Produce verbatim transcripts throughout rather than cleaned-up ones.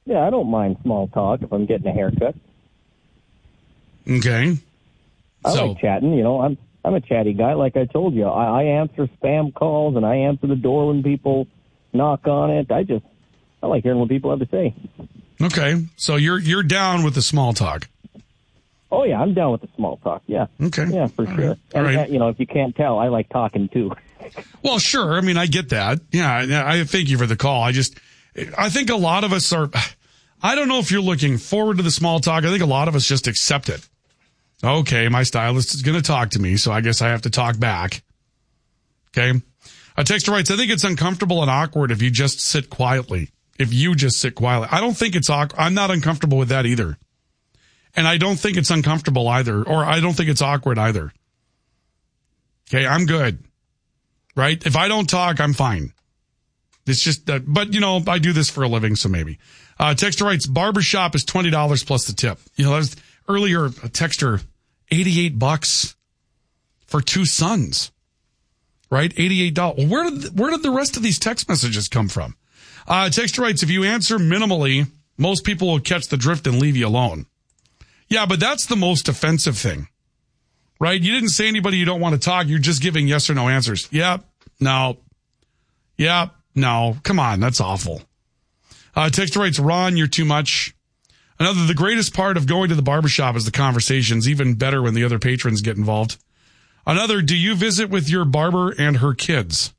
Yeah, I don't mind small talk if I'm getting a haircut. Okay. I so, like chatting, you know. I'm I'm a chatty guy, like I told you. I, I answer spam calls, and I answer the door when people knock on it. I just, I like hearing what people have to say. Okay, so you're you're down with the small talk. Oh, yeah, I'm down with the small talk, yeah. Okay. Yeah, for All sure. right. And, All right. and, you know, if you can't tell, I like talking, too. Well, sure. I mean, I get that. Yeah, I, I thank you for the call. I just, I think a lot of us are, I don't know if you're looking forward to the small talk. I think a lot of us just accept it. Okay, my stylist is going to talk to me, so I guess I have to talk back. Okay. A texter writes, I think it's uncomfortable and awkward if you just sit quietly. If you just sit quietly. I don't think it's awkward. I'm not uncomfortable with that either. And I don't think it's uncomfortable either, or I don't think it's awkward either. Okay, I'm good. Right? If I don't talk, I'm fine. It's just that, but you know, I do this for a living, so maybe. Uh, texter writes, barbershop is twenty dollars plus the tip. You know, that was earlier, a texter, eighty-eight bucks for two sons. Right? eighty-eight dollars. Well, where did, where did the rest of these text messages come from? Uh, texter writes, if you answer minimally, most people will catch the drift and leave you alone. Yeah, but that's the most offensive thing, right? You didn't say anybody you don't want to talk. You're just giving yes or no answers. Yep, no. Yep, no. Come on, that's awful. Uh, texter writes, Ron, you're too much. Another, the greatest part of going to the barbershop is the conversations, even better when the other patrons get involved. Another, do you visit with your barber and her kids?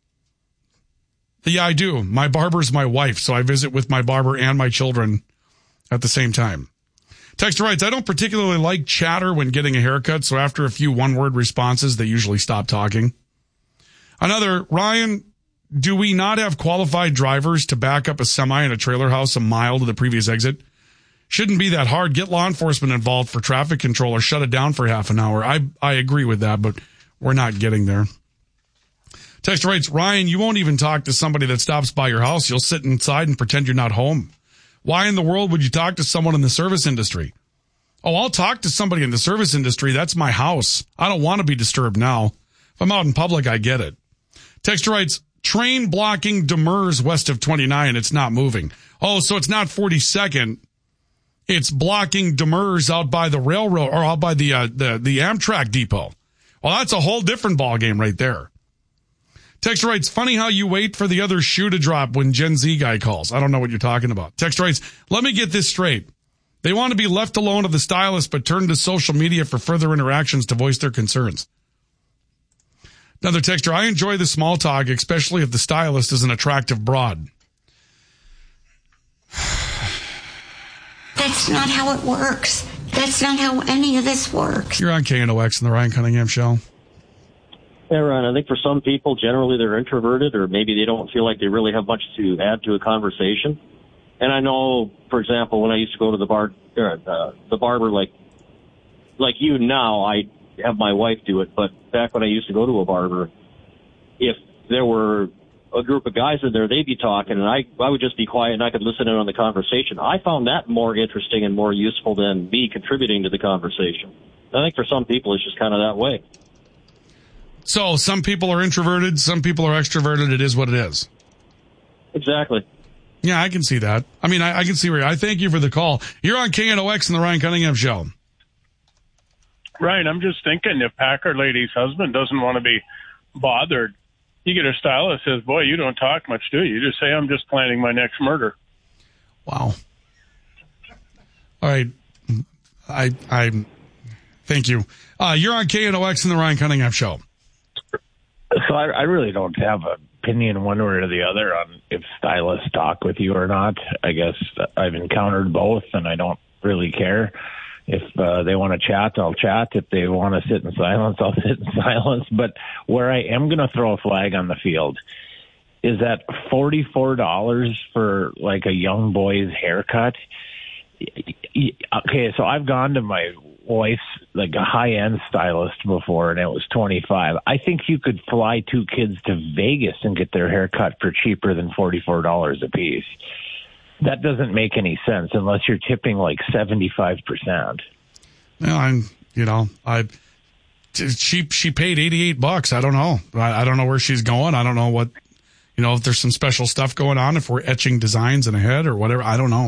Yeah, I do. My barber's my wife, so I visit with my barber and my children at the same time. Texter writes, I don't particularly like chatter when getting a haircut, so after a few one-word responses, they usually stop talking. Another, Ryan, do we not have qualified drivers to back up a semi in a trailer house a mile to the previous exit? Shouldn't be that hard. Get law enforcement involved for traffic control or shut it down for half an hour. I, I agree with that, but we're not getting there. Texter writes, Ryan, you won't even talk to somebody that stops by your house. You'll sit inside and pretend you're not home. Why in the world would you talk to someone in the service industry? Oh, I'll talk to somebody in the service industry. That's my house. I don't want to be disturbed now. If I'm out in public, I get it. Texter writes, train blocking Demers west of twenty-nine. It's not moving. Oh, so it's not forty-second. It's blocking Demers out by the railroad or out by the, uh, the, the Amtrak depot. Well, that's a whole different ballgame right there. Texter writes, funny how you wait for the other shoe to drop when Gen Z guy calls. I don't know what you're talking about. Texter writes, let me get this straight. They want to be left alone to the stylist, but turn to social media for further interactions to voice their concerns. Another texter, I enjoy the small talk, especially if the stylist is an attractive broad. That's not how it works. That's not how any of this works. You're on K N O X and the Ryan Cunningham Show. Yeah, Ron, I think for some people, generally they're introverted or maybe they don't feel like they really have much to add to a conversation. And I know, for example, when I used to go to the bar, or the, the barber, like, like you now, I have my wife do it. But back when I used to go to a barber, if there were a group of guys in there, they'd be talking and I, I would just be quiet and I could listen in on the conversation. I found that more interesting and more useful than me contributing to the conversation. I think for some people, it's just kind of that way. So some people are introverted, some people are extroverted. It is what it is. Exactly. Yeah, I can see that. I mean, I, I can see where I thank you for the call. You're on K N O X and the Ryan Cunningham Show. Ryan, I'm just thinking if Packer lady's husband doesn't want to be bothered, you get a stylist that says, boy, you don't talk much, do you? You just say, I'm just planning my next murder. Wow. All right. I, I, thank you. Uh, you're on K N O X and the Ryan Cunningham Show. So I, I really don't have an opinion one way or the other on if stylists talk with you or not. I guess I've encountered both, and I don't really care. If uh, they want to chat, I'll chat. If they want to sit in silence, I'll sit in silence. But where I am going to throw a flag on the field is that forty-four dollars for like a young boy's haircut. Okay, so I've gone to my wife's, like a high-end stylist before, and it was twenty-five dollars. I think you could fly two kids to Vegas and get their hair cut for cheaper than forty-four dollars a piece. That doesn't make any sense unless you're tipping like seventy-five percent. Well, I'm, you know, I, she, she paid eighty-eight bucks. I don't know. I, I don't know where she's going. I don't know what, you know, if there's some special stuff going on, if we're etching designs in a head or whatever. I don't know.